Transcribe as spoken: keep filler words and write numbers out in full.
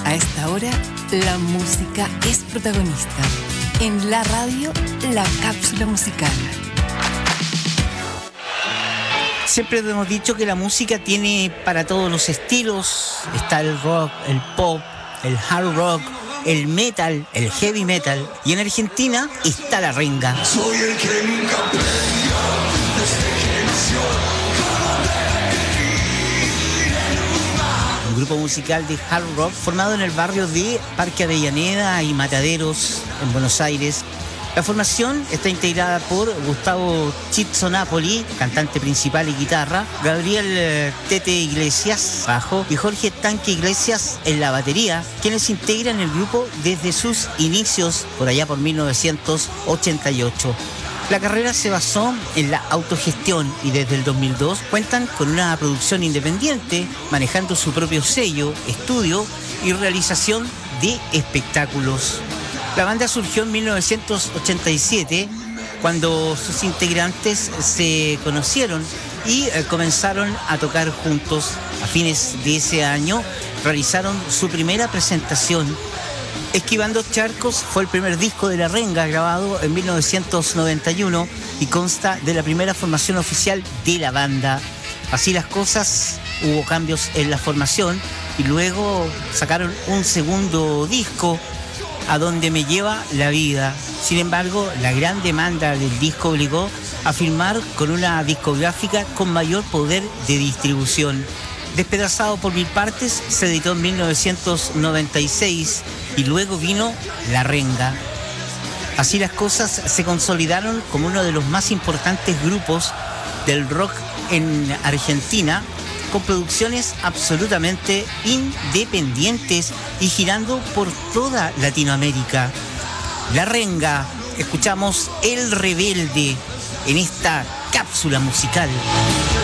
A esta hora, la música es protagonista. En la radio, la cápsula musical. Siempre hemos dicho que la música tiene para todos los estilos. Está el rock, el pop, el hard rock, el metal, el heavy metal. Y en Argentina está la renga. Soy el que nunca aprendió desde que nació. Un grupo musical de hard rock formado en el barrio de Parque Avellaneda y Mataderos, en Buenos Aires. La formación está integrada por Gustavo Chizzo Napoli, cantante principal y guitarra, Gabriel eh, Tete Iglesias, bajo, y Jorge Tanque Iglesias en la batería, quienes integran el grupo desde sus inicios, por allá por mil novecientos ochenta y ocho. La carrera se basó en la autogestión y desde el dos mil dos cuentan con una producción independiente, manejando su propio sello, estudio y realización de espectáculos. La banda surgió en mil novecientos ochenta y siete, cuando sus integrantes se conocieron y eh, comenzaron a tocar juntos. A fines de ese año realizaron su primera presentación. Esquivando Charcos fue el primer disco de La Renga, grabado en mil novecientos noventa y uno y consta de la primera formación oficial de la banda. Así las cosas, hubo cambios en la formación y luego sacaron un segundo disco, A Donde Me Lleva la Vida. Sin embargo, la gran demanda del disco obligó a firmar con una discográfica con mayor poder de distribución. Despedazado por mil partes, se editó en mil novecientos noventa y seis y luego vino La Renga. Así las cosas, se consolidaron como uno de los más importantes grupos del rock en Argentina, con producciones absolutamente independientes y girando por toda Latinoamérica. La Renga, escuchamos El Rebelde en esta cápsula musical.